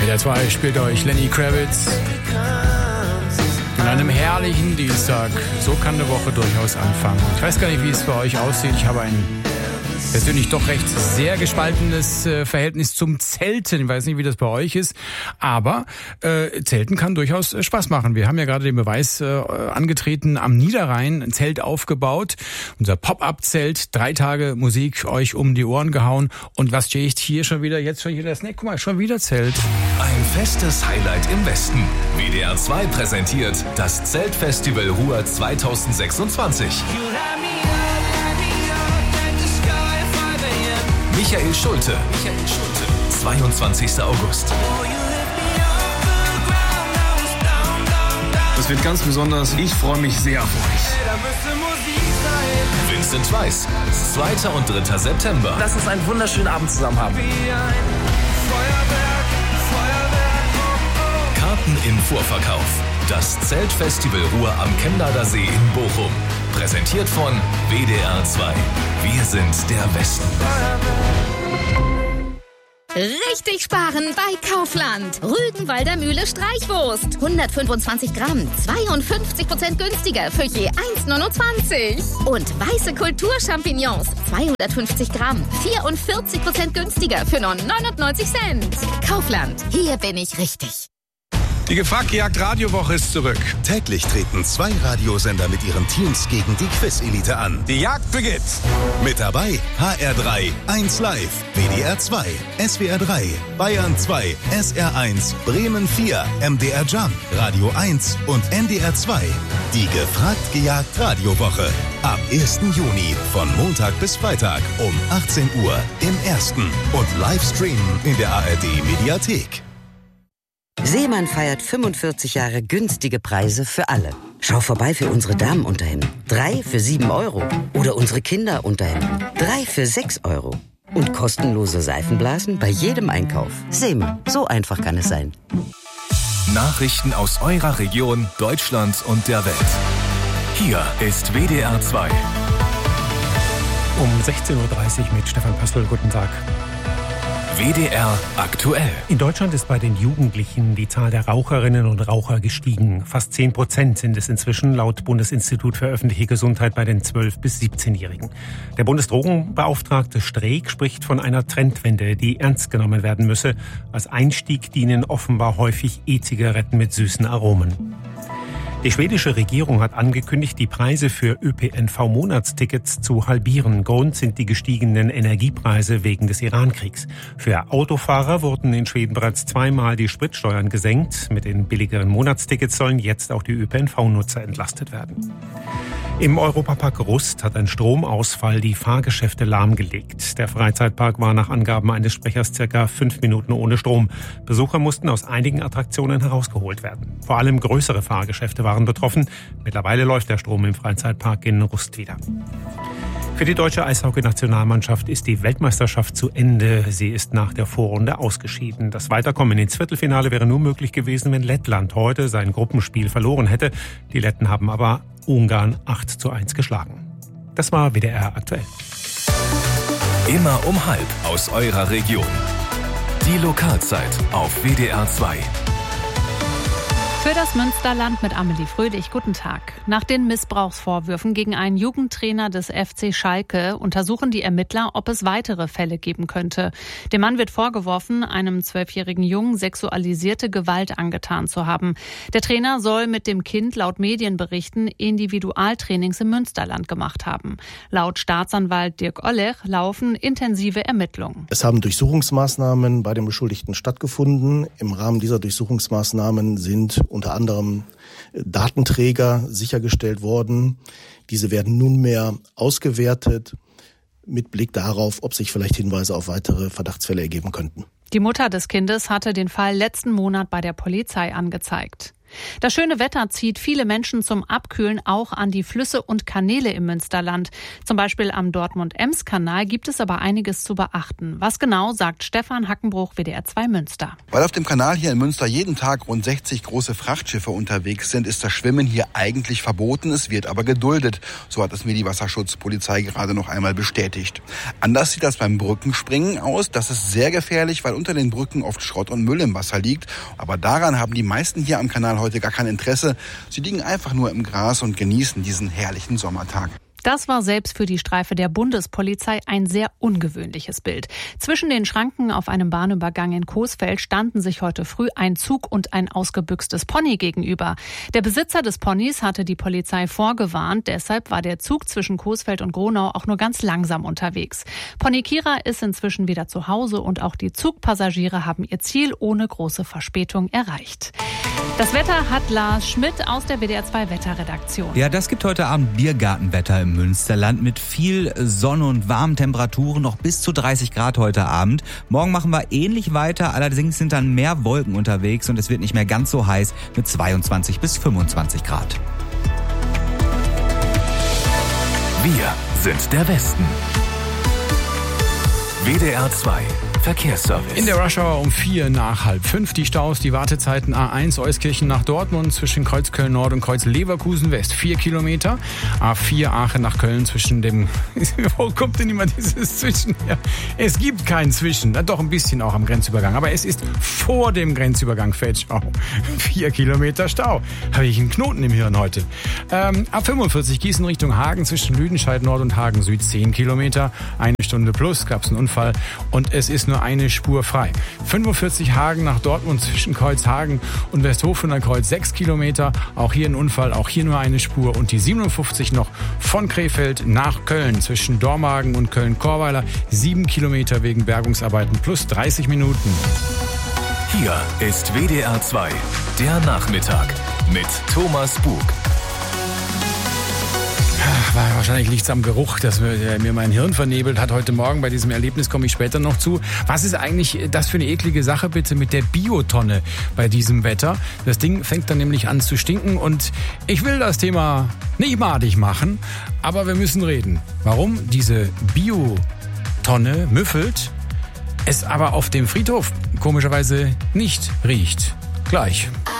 WDR 2 spielt euch Lenny Kravitz an einem herrlichen Dienstag. So kann eine Woche durchaus anfangen. Ich weiß gar nicht, wie es bei euch aussieht. Ich habe ein persönlich doch recht sehr gespaltenes Verhältnis zum Zelten. Ich weiß nicht, wie das bei euch ist, aber Zelten kann durchaus Spaß machen. Wir haben ja gerade den Beweis angetreten, am Niederrhein ein Zelt aufgebaut. Unser Pop-Up-Zelt, 3 Tage Musik euch um die Ohren gehauen. Und was stehe ich hier schon wieder? Jetzt schon wieder Snack. Guck mal, schon wieder Zelt. Ein festes Highlight im Westen. WDR 2 präsentiert das Zeltfestival Ruhr 2026. Michael Schulte. 22. August. Das wird ganz besonders. Ich freue mich sehr auf euch. Vincent Weiss. 2. und 3. September. Lass uns einen wunderschönen Abend zusammen haben. Karten im Vorverkauf. Das Zeltfestival Ruhr am Chemnader See in Bochum. Präsentiert von WDR 2. Wir sind der Westen. Richtig sparen bei Kaufland. Rügenwalder Mühle Streichwurst. 125 Gramm, 52% günstiger für je 1,29. Und weiße Kulturchampignons, 250 Gramm, 44% günstiger für nur 99 Cent. Kaufland, hier bin ich richtig. Die Gefragt-Gejagt Radiowoche ist zurück. Täglich treten 2 Radiosender mit ihren Teams gegen die Quiz-Elite an. Die Jagd beginnt. Mit dabei HR3, 1 Live, WDR 2, SWR 3, Bayern 2, SR 1, Bremen 4, MDR Jump, Radio 1 und NDR 2. Die Gefragt-Gejagt Radiowoche. Ab 1. Juni von Montag bis Freitag um 18 Uhr im Ersten und Livestreamen in der ARD-Mediathek. Seemann feiert 45 Jahre günstige Preise für alle. Schau vorbei für unsere Damenunterhemden. 3 für 7 Euro. Oder unsere Kinderunterhemden. 3 für 6 Euro. Und kostenlose Seifenblasen bei jedem Einkauf. Seemann, so einfach kann es sein. Nachrichten aus eurer Region, Deutschland und der Welt. Hier ist WDR 2. Um 16.30 Uhr mit Stefan Pössl. Guten Tag. WDR aktuell. In Deutschland ist bei den Jugendlichen die Zahl der Raucherinnen und Raucher gestiegen. Fast 10% sind es inzwischen laut Bundesinstitut für öffentliche Gesundheit bei den 12- bis 17-Jährigen. Der Bundesdrogenbeauftragte Streeck spricht von einer Trendwende, die ernst genommen werden müsse. Als Einstieg dienen offenbar häufig E-Zigaretten mit süßen Aromen. Die schwedische Regierung hat angekündigt, die Preise für ÖPNV-Monatstickets zu halbieren. Grund sind die gestiegenen Energiepreise wegen des Iran-Kriegs. Für Autofahrer wurden in Schweden bereits 2-mal die Spritsteuern gesenkt. Mit den billigeren Monatstickets sollen jetzt auch die ÖPNV-Nutzer entlastet werden. Im Europapark Rust hat ein Stromausfall die Fahrgeschäfte lahmgelegt. Der Freizeitpark war nach Angaben eines Sprechers circa 5 Minuten ohne Strom. Besucher mussten aus einigen Attraktionen herausgeholt werden. Vor allem größere Fahrgeschäfte waren betroffen. Mittlerweile läuft der Strom im Freizeitpark in Rust wieder. Für die deutsche Eishockey-Nationalmannschaft ist die Weltmeisterschaft zu Ende. Sie ist nach der Vorrunde ausgeschieden. Das Weiterkommen ins Viertelfinale wäre nur möglich gewesen, wenn Lettland heute sein Gruppenspiel verloren hätte. Die Letten haben aber Ungarn 8:1 geschlagen. Das war WDR aktuell. Immer um 12:30 aus eurer Region. Die Lokalzeit auf WDR 2. Für das Münsterland mit Amelie Fröhlich. Guten Tag. Nach den Missbrauchsvorwürfen gegen einen Jugendtrainer des FC Schalke untersuchen die Ermittler, ob es weitere Fälle geben könnte. Dem Mann wird vorgeworfen, einem 12-jährigen Jungen sexualisierte Gewalt angetan zu haben. Der Trainer soll mit dem Kind laut Medienberichten Individualtrainings im Münsterland gemacht haben. Laut Staatsanwalt Dirk Ollech laufen intensive Ermittlungen. Es haben Durchsuchungsmaßnahmen bei den Beschuldigten stattgefunden. Im Rahmen dieser Durchsuchungsmaßnahmen sind unter anderem Datenträger sichergestellt worden. Diese werden nunmehr ausgewertet mit Blick darauf, ob sich vielleicht Hinweise auf weitere Verdachtsfälle ergeben könnten. Die Mutter des Kindes hatte den Fall letzten Monat bei der Polizei angezeigt. Das schöne Wetter zieht viele Menschen zum Abkühlen auch an die Flüsse und Kanäle im Münsterland. Zum Beispiel am Dortmund-Ems-Kanal gibt es aber einiges zu beachten. Was genau, sagt Stefan Hackenbruch, WDR 2 Münster. Weil auf dem Kanal hier in Münster jeden Tag rund 60 große Frachtschiffe unterwegs sind, ist das Schwimmen hier eigentlich verboten. Es wird aber geduldet. So hat es mir die Wasserschutzpolizei gerade noch einmal bestätigt. Anders sieht das beim Brückenspringen aus. Das ist sehr gefährlich, weil unter den Brücken oft Schrott und Müll im Wasser liegt. Aber daran haben die meisten hier am Kanal heute gar kein Interesse. Sie liegen einfach nur im Gras und genießen diesen herrlichen Sommertag. Das war selbst für die Streife der Bundespolizei ein sehr ungewöhnliches Bild. Zwischen den Schranken auf einem Bahnübergang in Coesfeld standen sich heute früh ein Zug und ein ausgebüxtes Pony gegenüber. Der Besitzer des Ponys hatte die Polizei vorgewarnt, deshalb war der Zug zwischen Coesfeld und Gronau auch nur ganz langsam unterwegs. Pony Kira ist inzwischen wieder zu Hause und auch die Zugpassagiere haben ihr Ziel ohne große Verspätung erreicht. Das Wetter hat Lars Schmidt aus der WDR 2 Wetterredaktion. Ja, das gibt heute Abend Biergartenwetter im Münsterland mit viel Sonne und warmen Temperaturen, noch bis zu 30 Grad heute Abend. Morgen machen wir ähnlich weiter, allerdings sind dann mehr Wolken unterwegs und es wird nicht mehr ganz so heiß mit 22 bis 25 Grad. Wir sind der Westen. WDR 2 Verkehrsservice. In der Rush-Hour um 4 nach 4:30 die Staus, die Wartezeiten A1 Euskirchen nach Dortmund zwischen Kreuz Köln Nord und Kreuz Leverkusen West 4 Kilometer. A4 Aachen nach Köln zwischen dem... Wo kommt denn immer dieses Zwischen her? Es gibt kein Zwischen, doch ein bisschen auch am Grenzübergang, aber es ist vor dem Grenzübergang Feldschau. 4 Kilometer Stau. Habe ich einen Knoten im Hirn heute. A45 Gießen Richtung Hagen zwischen Lüdenscheid Nord und Hagen Süd 10 Kilometer. 1 Stunde plus, gab es einen Unfall und es ist nur eine Spur frei. 45 Hagen nach Dortmund zwischen Kreuzhagen und Westhofener Kreuz 6 Kilometer. Auch hier ein Unfall, auch hier nur eine Spur. Und die 57 noch von Krefeld nach Köln zwischen Dormagen und Köln-Korweiler 7 Kilometer wegen Bergungsarbeiten plus 30 Minuten. Hier ist WDR 2, der Nachmittag mit Thomas Bug. Wahrscheinlich liegt es am Geruch, dass mir mein Hirn vernebelt hat heute Morgen. Bei diesem Erlebnis komme ich später noch zu. Was ist eigentlich das für eine eklige Sache bitte mit der Biotonne bei diesem Wetter? Das Ding fängt dann nämlich an zu stinken und ich will das Thema nicht madig machen, aber wir müssen reden. Warum diese Biotonne müffelt, es aber auf dem Friedhof komischerweise nicht riecht. Gleich.